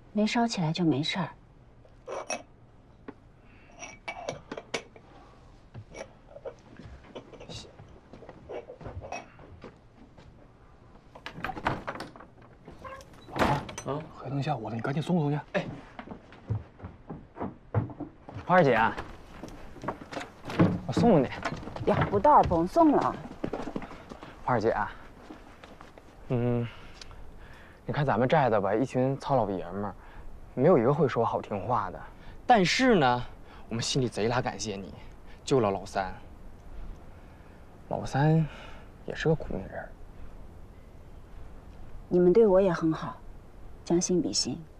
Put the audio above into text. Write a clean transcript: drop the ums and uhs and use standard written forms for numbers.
没烧起来就没事儿。 老二，黑灯瞎火的，你赶紧送出去。哎， 花儿姐，我送你。 要不到甭送了。 花儿姐，你看咱们寨子吧，一群糙老爷们儿，没有一个会说好听话的。但是呢，我们心里贼拉感谢你，救了老三。老三也是个苦命人。 你们对我也很好，将心比心。